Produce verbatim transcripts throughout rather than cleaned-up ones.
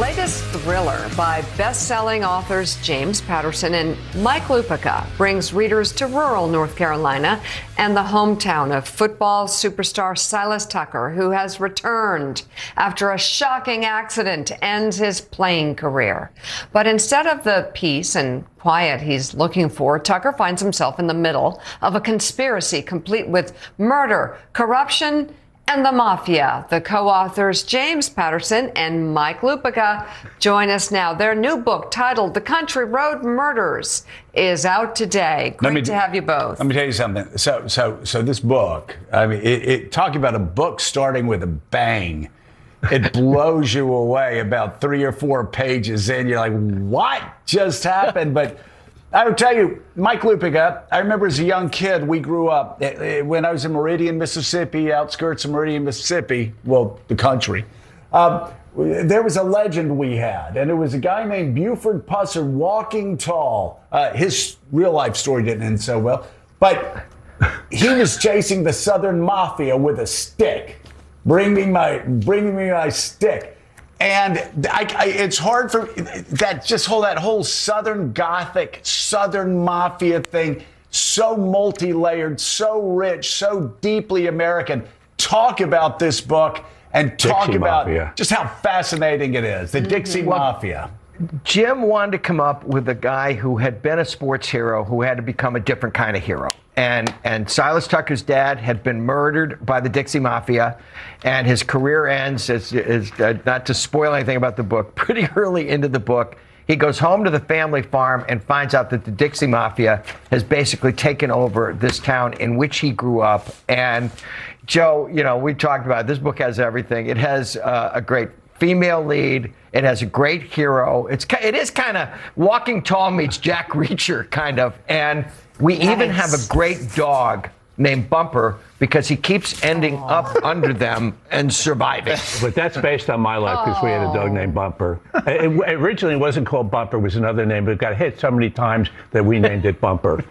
latest thriller by best-selling authors James Patterson and Mike Lupica brings readers to rural North Carolina and the hometown of football superstar Silas Tucker, who has returned after a shocking accident to end his playing career. But instead of the peace and quiet he's looking for, Tucker finds himself in the middle of a conspiracy complete with murder, corruption, and the mafia. The co-authors James Patterson and Mike Lupica join us now. Their new book, titled The Country Road Murders, is out today. Great me, to have you both. Let me tell you something. So, so, so this book, I mean, it, it talking about a book starting with a bang. It blows you away about three or four pages in. You're like, what just happened? But I will tell you, Mike Lupica, I remember as a young kid, we grew up when I was in Meridian, Mississippi, outskirts of Meridian, Mississippi, well, the country. Um, there was a legend we had, and it was a guy named Buford Pusser, walking tall. Uh, his real life story didn't end so well, but he was chasing the Southern Mafia with a stick. Bring me my, bring me my stick. And I, I, it's hard for that, just whole, that whole Southern Gothic, Southern Mafia thing, so multi-layered, so rich, so deeply American. Talk about this book and talk Dixie about Mafia. Just how fascinating it is, the Dixie well, Mafia. Jim wanted to come up with a guy who had been a sports hero who had to become a different kind of hero. And and Silas Tucker's dad had been murdered by the Dixie Mafia, and his career ends, as, as, uh, not to spoil anything about the book, pretty early into the book. He goes home to the family farm and finds out that the Dixie Mafia has basically taken over this town in which he grew up. And Joe, you know, we talked about it. This book has everything. It has uh, a great female lead. It has a great hero. It's it is kind of Walking Tall meets Jack Reacher, kind of. And we nice. even have a great dog named Bumper because he keeps ending Aww. up under them and surviving. But that's based on my life because we had a dog named Bumper. It, it originally wasn't called Bumper, it was another name, but it got hit so many times that we named it Bumper.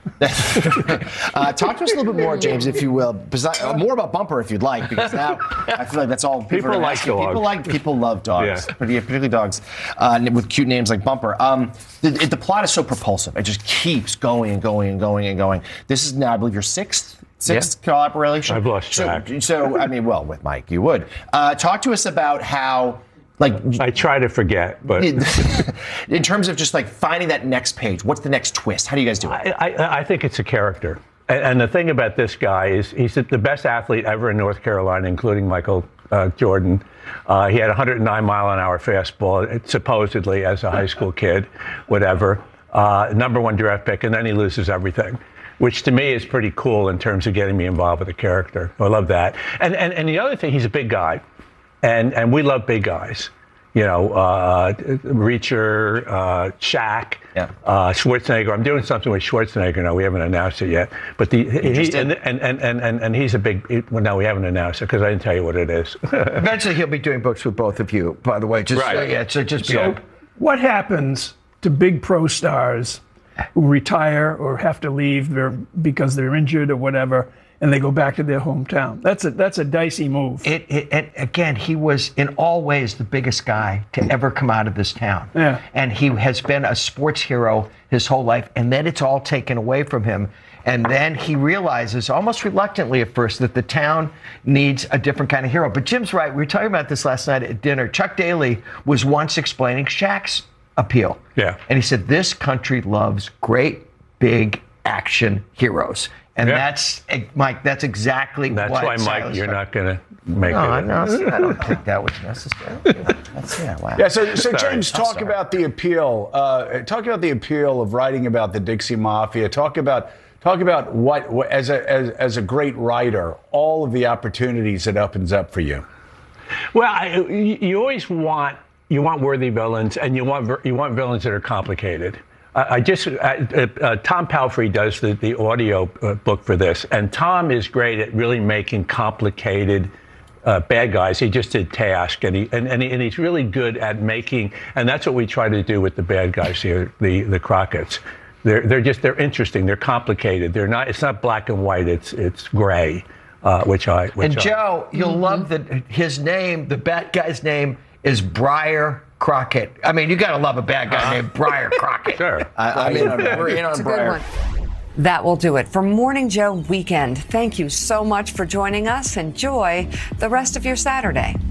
uh, talk to us a little bit more, James, if you will. Uh, more about Bumper, if you'd like, because now I feel like that's all people, people like. Dogs. People like people love dogs, yeah. particularly dogs uh, with cute names like Bumper. Um, the, the plot is so propulsive; it just keeps going and going and going and going. This is now, I believe, your sixth. Sixth yeah. collaboration? I've lost track. So, so, I mean, well, with Mike, you would. Uh, talk to us about how, like... I try to forget, but... In terms of just, like, finding that next page, what's the next twist? How do you guys do it? I, I, I think it's a character. And, and the thing about this guy is he's the best athlete ever in North Carolina, including Michael uh, Jordan. Uh, he had a one oh nine mile an hour fastball, supposedly, as a high school kid, whatever. Uh, number one draft pick, and then he loses everything, which to me is pretty cool in terms of getting me involved with the character. I love that. And and, and the other thing, he's a big guy, and and we love big guys. You know, uh, Reacher, uh, Shaq, yeah. uh, Schwarzenegger. I'm doing something with Schwarzenegger now. We haven't announced it yet. But the he, and, and, and, and, and he's a big, well, no, we haven't announced it because I didn't tell you what it is. Eventually he'll be doing books with both of you, by the way. Just, right. Uh, yeah, so just so yeah. What happens to big pro stars who retire or have to leave their, because they're injured or whatever, and they go back to their hometown? That's a that's a dicey move. It, it, and again, he was in all ways the biggest guy to ever come out of this town. Yeah. And he has been a sports hero his whole life, and then it's all taken away from him. And then he realizes, almost reluctantly at first, that the town needs a different kind of hero. But Jim's right. We were talking about this last night at dinner. Chuck Daly was once explaining Shaq's appeal. Yeah. And he said, this country loves great, big action heroes. And yeah. that's, Mike, that's exactly that's what why, Mike, Silas you're Tucker. not going to make no, it. No, see, I don't think that was necessary. That's, yeah, wow. Yeah, so, so James, I'm talk sorry. about the appeal. Uh, talk about the appeal of writing about the Dixie Mafia. Talk about talk about what, what as a as, as a great writer, all of the opportunities it opens up for you. Well, I, you, you always want you want worthy villains, and you want you want villains that are complicated. I, I just uh, uh, Tom Pelphrey does the the audio uh, book for this, and Tom is great at really making complicated uh, bad guys. He just did Task, and he and and, he, and he's really good at making, and that's what we try to do with the bad guys here, the the Crockett's. They're they're just they're interesting. They're complicated. They're not. It's not black and white. It's it's gray, uh, which I. Which and I, Joe, you'll mm-hmm. love that his name, the bad guy's name, is Briar Crockett. I mean, you got to love a bad guy named Briar Crockett. Sure. I, I'm in on that. We're in on It's a Briar. good one. That will do it for Morning Joe Weekend. Thank you so much for joining us. Enjoy the rest of your Saturday.